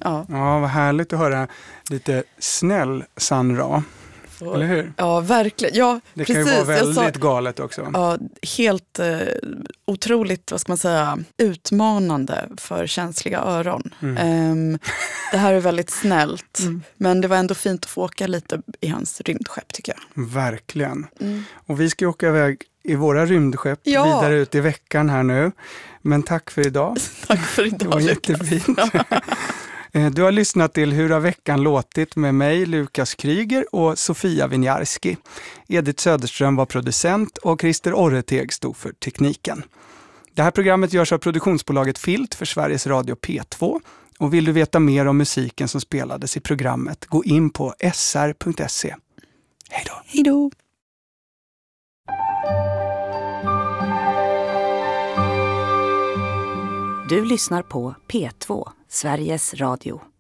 Ja. Ja, vad härligt att höra lite snäll Sun Ra. Eller hur? Ja, verkligen. Ja, Det precis. kan ju vara väldigt galet också. Ja, helt otroligt, vad ska man säga, utmanande för känsliga öron. Det här är väldigt snällt, men det var ändå fint att få åka lite i hans rymdskepp, tycker jag. Verkligen. Och vi ska åka iväg i våra rymdskepp vidare ut i veckan här nu. Men tack för idag. Tack för idag, Det var Lukas. jättefint. Du har lyssnat till Hur har veckan låtit med mig, Lukas Kryger och Sofia Winiarski. Edith Söderström var producent och Christer Orreteg stod för tekniken. Det här programmet görs av produktionsbolaget Filt för Sveriges Radio P2. Och vill du veta mer om musiken som spelades i programmet, gå in på sr.se. Hej då! Hej då! Du lyssnar på P2, Sveriges Radio.